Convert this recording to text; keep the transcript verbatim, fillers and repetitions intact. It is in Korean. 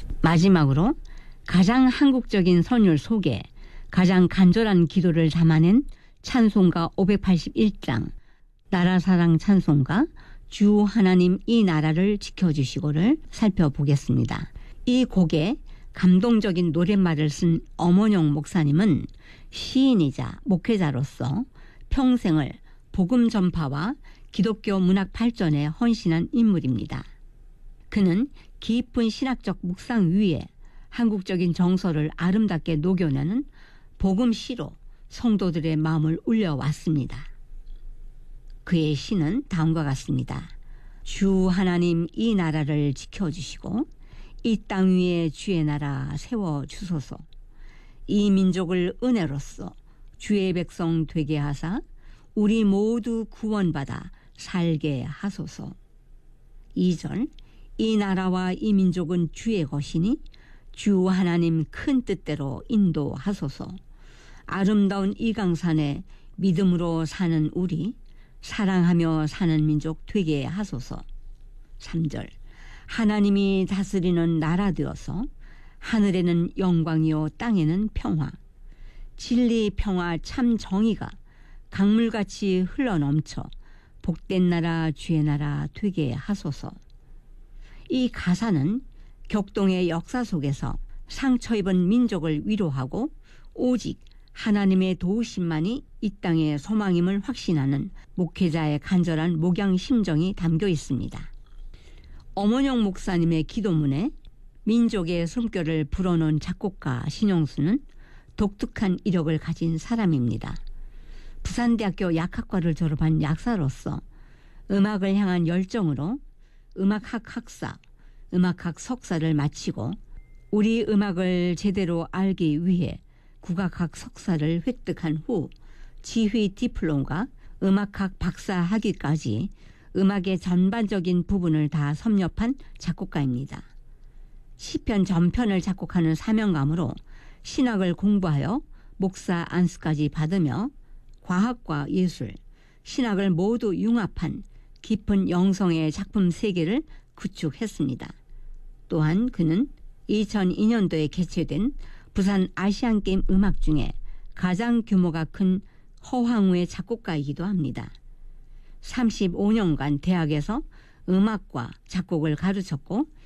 마지막으로 가장 한국적인 선율 속에 가장 간절한 기도를 담아낸 찬송가 오백팔십일 장 나라사랑 찬송가 주 하나님 이 나라를 지켜주시고를 살펴보겠습니다. 이 곡에 감동적인 노랫말을 쓴 엄원용 목사님은 시인이자 목회자로서 평생을 복음 전파와 기독교 문학 발전에 헌신한 인물입니다. 그는 깊은 신학적 묵상 위에 한국적인 정서를 아름답게 녹여내는 복음시로 성도들의 마음을 울려왔습니다. 그의 시는 다음과 같습니다. 주 하나님 이 나라를 지켜주시고 이 땅 위에 주의 나라 세워주소서. 이 민족을 은혜로써 주의 백성 되게 하사 우리 모두 구원받아 살게 하소서. 이 절 이 나라와 이 민족은 주의 것이니 주 하나님 큰 뜻대로 인도하소서. 아름다운 이 강산에 믿음으로 사는 우리 사랑하며 사는 민족 되게 하소서. 삼 절 하나님이 다스리는 나라 되어서 하늘에는 영광이요 땅에는 평화, 진리 평화 참 정의가 강물같이 흘러넘쳐 복된 나라 주의 나라 되게 하소서. 이 가사는 격동의 역사 속에서 상처 입은 민족을 위로하고 오직 하나님의 도우심만이 이 땅의 소망임을 확신하는 목회자의 간절한 목양 심정이 담겨 있습니다. 엄원용 목사님의 기도문에 민족의 숨결을 불어넣은 작곡가 신용수는 독특한 이력을 가진 사람입니다. 부산대학교 약학과를 졸업한 약사로서 음악을 향한 열정으로 음악학 학사, 음악학 석사를 마치고 우리 음악을 제대로 알기 위해 국악학 석사를 획득한 후 지휘 디플롬과 음악학 박사 학위까지 음악의 전반적인 부분을 다 섭렵한 작곡가입니다. 시편 전편을 작곡하는 사명감으로 신학을 공부하여 목사 안수까지 받으며 과학과 예술, 신학을 모두 융합한 깊은 영성의 작품 세계를 구축했습니다. 또한 그는 이천이 년도에 개최된 부산 아시안게임 음악 중에 가장 규모가 큰 허황우의 작곡가이기도 합니다. 삼십오 년간 대학에서 음악과 작곡을 가르쳤고